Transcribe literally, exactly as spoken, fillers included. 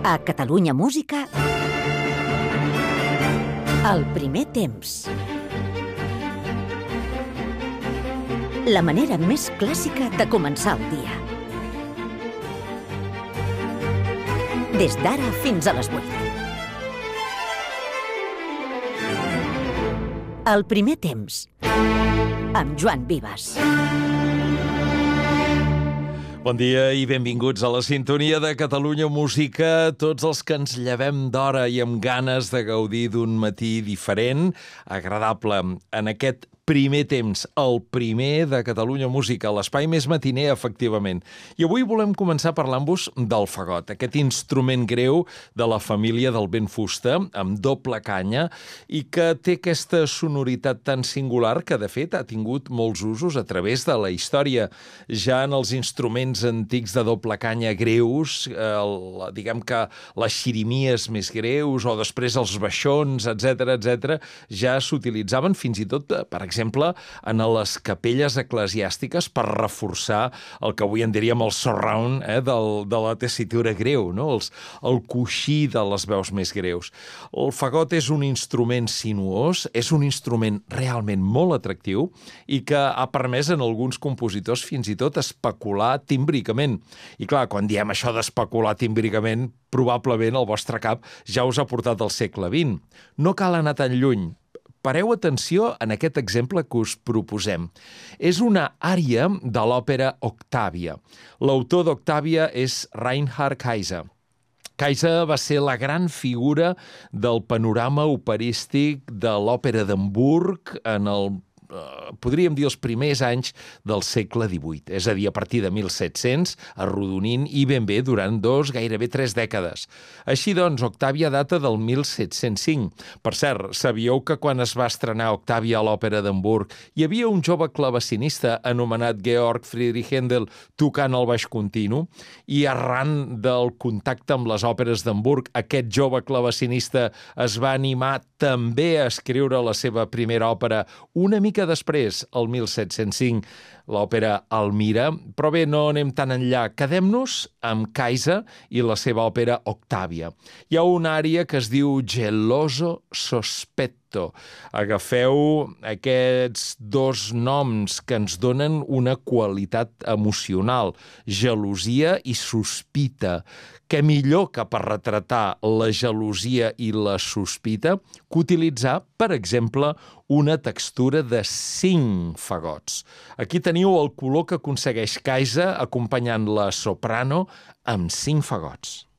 A Catalunya Música, el primer temps. La manera més clàssica de començar el dia. Des d'ara fins a les vuit. El primer temps, amb Joan Vives. Bon dia i benvinguts a la sintonia de Catalunya Música, tots els que ens llevem d'hora i amb ganes de gaudir d'un matí diferent, agradable, en aquest primer temps, el primer de Catalunya Música, l'espai més matiner, efectivament. I avui volem començar parlant-vos del fagot, aquest instrument greu de la família del vent fusta, amb doble canya, i que té aquesta sonoritat tan singular que, de fet, ha tingut molts usos a través de la història. Ja en els instruments antics de doble canya greus, el, diguem que les xirimies més greus, o després els baixons, etcètera, etcètera, ja s'utilitzaven fins i tot, per exemple, exemple, en les capelles eclesiàstiques per reforçar el que avui en diríem el surround eh, del, de la tessitura greu, no? Els, el coixí de les veus més greus. El fagot és un instrument sinuós, és un instrument realment molt atractiu i que ha permès en alguns compositors fins i tot especular tímbricament. I clar, quan diem això d'especular tímbricament, probablement el vostre cap ja us ha portat al segle vint. No cal anar tan lluny. Pareu atenció en aquest exemple que us proposem. És una ària de l'òpera Octàvia. L'autor d'Octàvia és Reinhard Kaiser. Kaiser va ser la gran figura del panorama operístic de l'òpera d'Hamburg en el podríem dir els primers anys del segle divuit, és a dir, a partir de mil set-cents, arrodonint i ben bé durant dos, gairebé tres dècades. Així doncs, Octàvia data del mil set-cents cinc. Per cert, sabíeu que quan es va estrenar Octàvia a l'òpera d'Hamburg hi havia un jove clavecinista anomenat Georg Friedrich Händel tocant el baix continu i arran del contacte amb les òperes d'Hamburg, aquest jove clavecinista es va animar també a escriure la seva primera òpera una mica després, el mil set-cents cinc, l'òpera Elmira, però bé, no anem tan enllà. Quedem-nos amb Kaiser i la seva òpera Octàvia. Hi ha una ària que es diu Geloso Sospetto. Agafeu aquests dos noms que ens donen una qualitat emocional, gelosia i sospita. Què millor que per retratar la gelosia i la sospita que utilitzar, per exemple, una textura de cinc fagots. Aquí teniu el color que aconsegueix Kaiser acompanyant la soprano amb cinc fagots.